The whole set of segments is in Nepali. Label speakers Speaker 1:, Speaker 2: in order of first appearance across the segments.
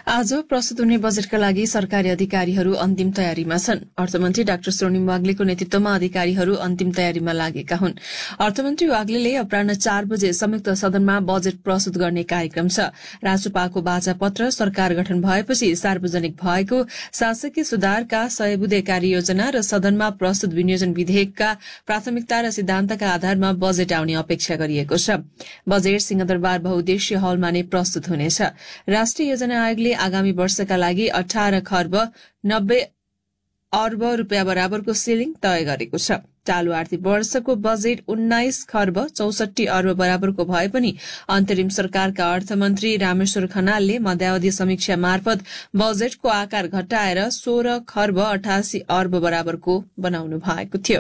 Speaker 1: आज प्रस्तुत हुने बजेटका लागि सरकारी अधिकारीहरू अन्तिम तयारीमा छन्। अर्थमन्त्री डाक्टर स्वर्णिम वाग्लेको नेतृत्वमा अधिकारीहरू अन्तिम तयारीमा लागेका हुन्। अर्थमन्त्री वाग्लेले अपराह्न 4 बजे संयुक्त सदनमा बजेट प्रस्तुत गर्ने कार्यक्रम छ। राजसभाको बाचापत्र सरकार गठन भएपछि सार्वजनिक भएको शासकीय सुधारका 100 बुँदे कार्ययोजना र सदनमा प्रस्तुत विनियोजन विधेयकका प्राथमिकता र सिद्धान्तका आधारमा बजेट आउने अपेक्षा गरिएको छ। बजेट सिंहदरबार बहुउद्देश्य हलमा नै प्रस्तुत हुनेछ। राष्ट्रिय योजना आयोगले आगामी वर्षका लागि 18 खर्ब 90 अर्ब रूपियाँ बराबरको सिलिङ तय गरेको छ। चालू आर्थिक वर्षको बजेट 19 खर्ब 64 अर्ब बराबरको भए पनि अन्तरिम सरकारका अर्थमन्त्री रामेश्वर खनालले मध्यावधि समीक्षा मार्फत बजेटको आकार घटाएर 16 खर्ब 88 अर्ब बराबरको बनाउनु भएको थियो।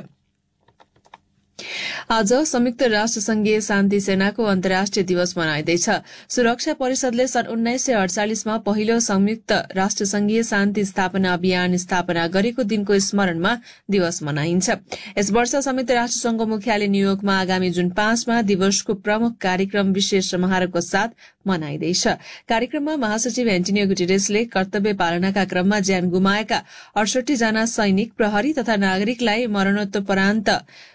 Speaker 1: आज संयुक्त राष्ट्र संघीय शान्ति सेनाको अन्तर्राष्ट्रिय दिवस मनाइँदैछ। सुरक्षा परिषदले सन् 1948 मा पहिलो संयुक्त राष्ट्र संघीय शान्ति स्थापना अभियान स्थापना गरेको दिनको स्मरणमा दिवस मनाइन्छ। यस वर्ष संयुक्त राष्ट्र संघको मुख्यालय न्यूयोर्कमा आगामी जुन 5 मा दिवसको प्रमुख कार्यक्रम विशेष समारोहको साथ मनाइँदैछ। कार्यक्रममा महासचिव एन्टोनियो गुटेरेसले कर्तव्य पालनाका क्रममा ज्यान गुमाएका 68 जना सैनिक, प्रहरी तथा नागरिकलाई मरणोत्तरपरान्त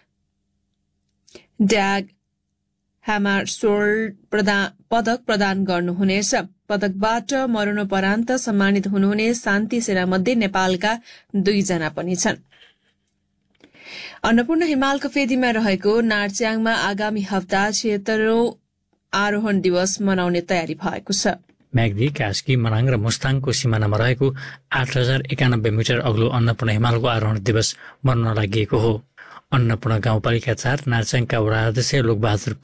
Speaker 1: ड्याग ह्यामरसोल्ड पदक प्रदान गर्नुहुनेछ। पदकबाट मरणोपरान्त सम्मानित हुनुहुने शान्ति सेनामध्ये नेपालका 2 जना पनि छन्। अन्नपूर्ण हिमालको फेदीमा रहेको नार्च्याङमा आगामी हप्ता 76औं आरोहण दिवस मनाउने तयारी भएको छ।
Speaker 2: म्याग्दी, कास्की, मनाङ र मुस्ताङको सिमानामा रहेको 8091 मिटर अग्लो अन्नपूर्ण हिमालको आरोहण दिवस मनाउन लागि हो। अन्नपूर्ण गाउँपालिका 4 नार्च्याङका वडा अध्यक्ष लोकबहादुर